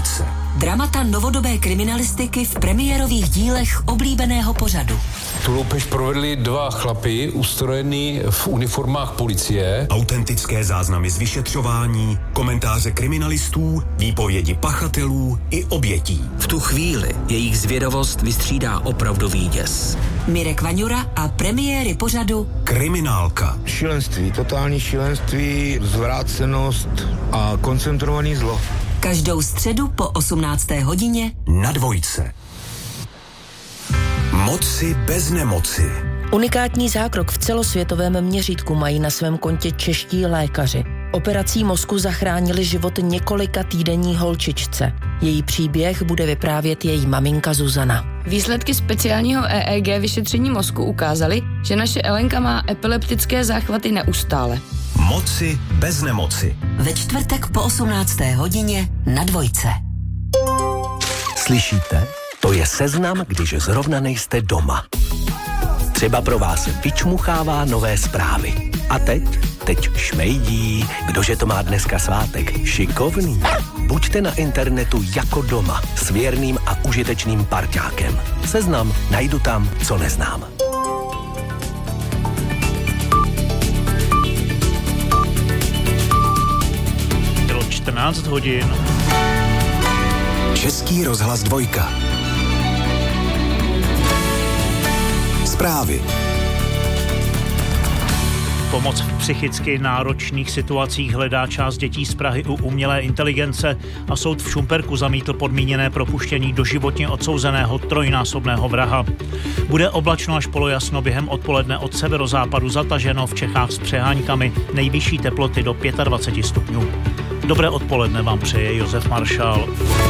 Dvojce. Dramata novodobé kriminalistiky v premiérových dílech oblíbeného pořadu. Tu loupež provedli 2 chlapi ustrojený v uniformách policie. Autentické záznamy z vyšetřování, komentáře kriminalistů, výpovědi pachatelů i obětí. V tu chvíli jejich zvědavost vystřídá opravdový děs. Mirek Vaňura a premiéry pořadu Kriminálka. Šílenství, totální šílenství, zvrácenost a koncentrovaný zlo. Každou středu po 18. hodině Na Dvojce. Moci bez nemoci. Unikátní zákrok v celosvětovém měřítku mají na svém kontě čeští lékaři. Operací mozku zachránili život několika týdenní holčičce. Její příběh bude vyprávět její maminka Zuzana. Výsledky speciálního EEG vyšetření mozku ukázaly, že naše Elenka má epileptické záchvaty neustále. Moci bez nemoci. ve čtvrtek po 18. hodině na Dvojce. Slyšíte? To je seznam, když zrovna nejste doma. Třeba pro vás vyčmuchává nové zprávy. A teď šmejdí, kdože to má dneska svátek, šikovný. Buďte na internetu jako doma, s věrným a užitečným parťákem. Seznam najdu tam, co neznám. Bylo 14 hodin. Český rozhlas Dvojka. Zprávy. Pomoc v psychicky náročných situacích hledá část dětí z Prahy u umělé inteligence a soud v Šumperku zamítl podmíněné propuštění doživotně odsouzeného trojnásobného vraha. Bude oblačno až polojasno, během odpoledne od severozápadu zataženo, v Čechách s přeháňkami, nejvyšší teploty do 25 stupňů. Dobré odpoledne vám přeje Josef Maršál.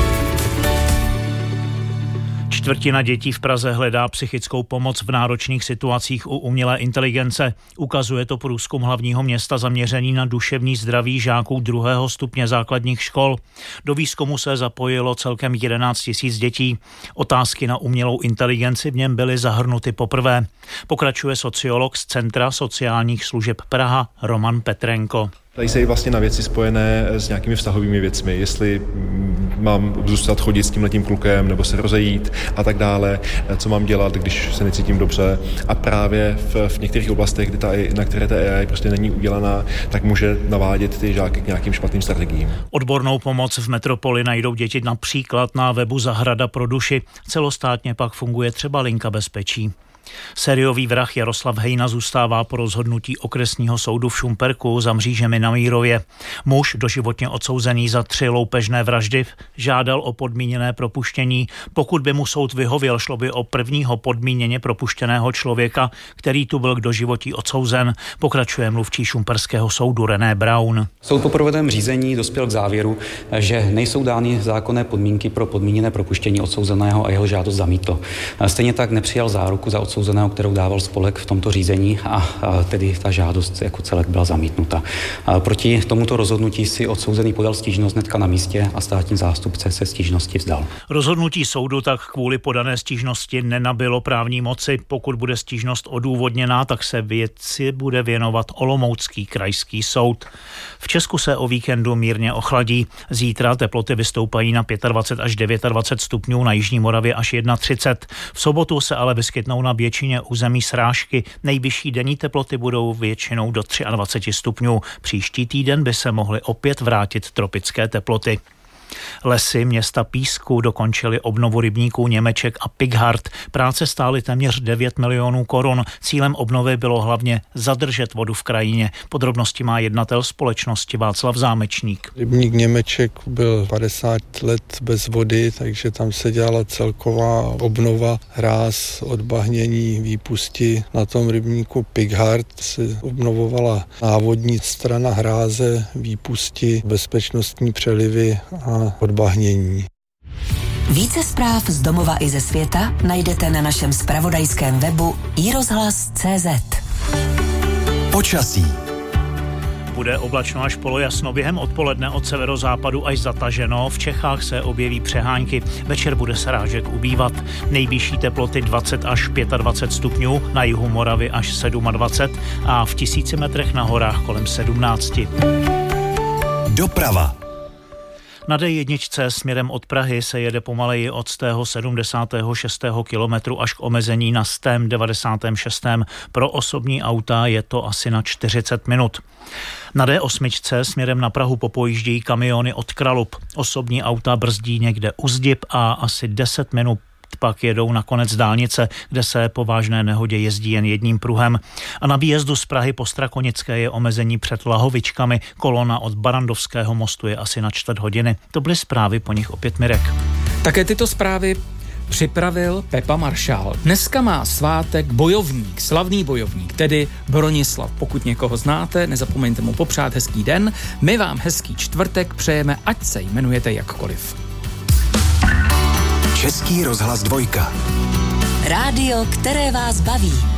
Čtvrtina dětí v Praze hledá psychickou pomoc v náročných situacích u umělé inteligence. Ukazuje to průzkum hlavního města zaměřený na duševní zdraví žáků 2. stupně základních škol. Do výzkumu se zapojilo celkem 11 000 dětí. Otázky na umělou inteligenci v něm byly zahrnuty poprvé. Pokračuje sociolog z Centra sociálních služeb Praha Roman Petrenko. Tady se i vlastně na věci spojené s nějakými vztahovými věcmi, jestli mám zůstat chodit s tímhletím klukem nebo se rozejít a tak dále, co mám dělat, když se necítím dobře. A právě v některých oblastech, na které ta AI prostě není udělaná, tak může navádět ty žáky k nějakým špatným strategiím. Odbornou pomoc v metropoli najdou děti například na webu Zahrada pro duši. Celostátně pak funguje třeba linka bezpečí. Sériový vrah Jaroslav Hejna zůstává po rozhodnutí okresního soudu v Šumperku za Mřížemi na Mírově. Muž, doživotně odsouzený za 3 loupežné vraždy, žádal o podmíněné propuštění. Pokud by mu soud vyhověl, šlo by o prvního podmíněně propuštěného člověka, který tu byl k doživotí odsouzen, pokračuje mluvčí šumperského soudu René Braun. Soud po provedeném řízení dospěl k závěru, že nejsou dány zákonné podmínky pro podmíněné propuštění odsouzeného a jeho žádost zamítl. Stejně tak nepřijal záruku za odsouzeného, kterou dával spolek v tomto řízení a tedy ta žádost jako celek byla zamítnuta. Proti tomuto rozhodnutí si odsouzený podal stížnost hnedka na místě a státní zástupce se stížnosti vzdal. Rozhodnutí soudu tak kvůli podané stížnosti nenabylo právní moci. Pokud bude stížnost odůvodněná, tak se věci bude věnovat Olomoucký krajský soud. V Česku se o víkendu mírně ochladí. Zítra teploty vystoupají na 25 až 29 stupňů, na jižní Moravě až 31. V sobotu se ale vyskytnou na většině území srážky. Nejvyšší denní teploty budou většinou do 23 stupňů. Příští týden by se mohly opět vrátit tropické teploty. Lesy města Písku dokončily obnovu rybníků Němeček a Pighart. Práce stály téměř 9 milionů korun. Cílem obnovy bylo hlavně zadržet vodu v krajině. Podrobnosti má jednatel společnosti Václav Zámečník. Rybník Němeček byl 50 let bez vody, takže tam se dělala celková obnova, hráz, odbahnění, výpusti. Na tom rybníku Pighart se obnovovala návodní strana hráze, výpusti, bezpečnostní přelivy a odbahnění. Více zpráv z domova i ze světa najdete na našem zpravodajském webu iRozhlas.cz. Počasí. Bude oblačno až polojasno, během odpoledne od severozápadu až zataženo. V Čechách se objeví přehánky, večer bude srážek ubývat. Nejvyšší teploty 20 až 25 stupňů, na jihu Moravy až 27 a v 1000 metrech na horách kolem 17. Doprava. Na D1 směrem od Prahy se jede pomaleji od 176. kilometru až k omezení na 196. Pro osobní auta je to asi na 40 minut. Na D8 směrem na Prahu popojíždějí kamiony od Kralup. Osobní auta brzdí někde u Zdib a asi 10 minut pak jedou na konec dálnice, kde se po vážné nehodě jezdí jen jedním pruhem. A na výjezdu z Prahy po Strakonické je omezení před Lahovičkami. Kolona od Barandovského mostu je asi na 4 hodiny. To byly zprávy, po nich opět Mirek. Také tyto zprávy připravil Pepa Maršál. Dneska má svátek bojovník, slavný bojovník, tedy Bronislav. Pokud někoho znáte, nezapomeňte mu popřát hezký den. My vám hezký čtvrtek přejeme, ať se jmenujete jakkoliv. Český rozhlas 2. Rádio, které vás baví.